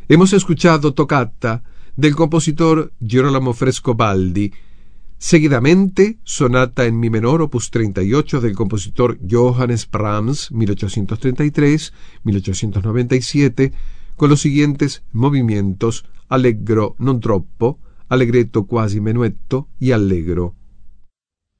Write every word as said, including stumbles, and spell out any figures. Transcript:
Hemos escuchado Toccata del compositor Girolamo Frescobaldi, seguidamente Sonata en Mi menor opus treinta y ocho del compositor Johannes Brahms, mil ochocientos treinta y tres a mil ochocientos noventa y siete, con los siguientes movimientos: Allegro non troppo, Allegretto quasi menuetto y Allegro.